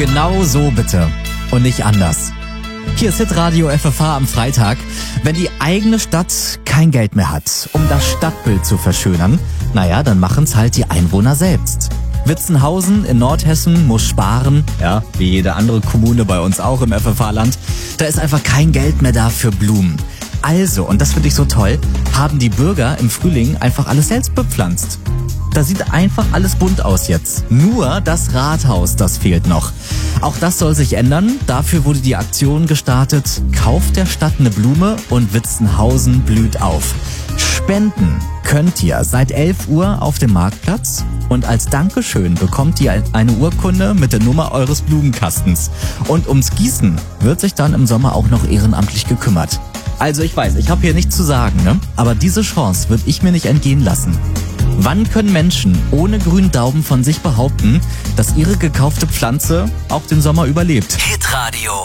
Genau so bitte. Und nicht anders. Hier ist Hitradio FFH am Freitag. Wenn die eigene Stadt kein Geld mehr hat, um das Stadtbild zu verschönern, naja, dann machen's halt die Einwohner selbst. Witzenhausen in Nordhessen muss sparen, ja, wie jede andere Kommune bei uns auch im FFH-Land. Da ist einfach kein Geld mehr da für Blumen. Also, und das finde ich so toll, haben die Bürger im Frühling einfach alles selbst bepflanzt. Da sieht einfach alles bunt aus jetzt. Nur das Rathaus, das fehlt noch. Auch das soll sich ändern. Dafür wurde die Aktion gestartet. Kauft der Stadt eine Blume und Witzenhausen blüht auf. Spenden könnt ihr seit 11 Uhr auf dem Marktplatz und als Dankeschön bekommt ihr eine Urkunde mit der Nummer eures Blumenkastens. Und ums Gießen wird sich dann im Sommer auch noch ehrenamtlich gekümmert. Also ich weiß, ich habe hier nichts zu sagen, ne? Aber diese Chance würde ich mir nicht entgehen lassen. Wann können Menschen ohne grünen Daumen von sich behaupten, dass ihre gekaufte Pflanze auch den Sommer überlebt? Hitradio.